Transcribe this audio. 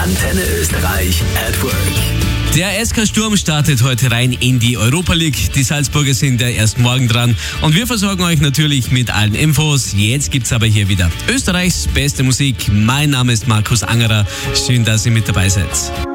Antenne Österreich at Work. Der SK Sturm startet heute rein in die Europa League. Die Salzburger sind ja erst morgen dran. Und wir versorgen euch natürlich mit allen Infos. Jetzt gibt's aber hier wieder Österreichs beste Musik. Mein Name ist Markus Angerer. Schön, dass ihr mit dabei seid.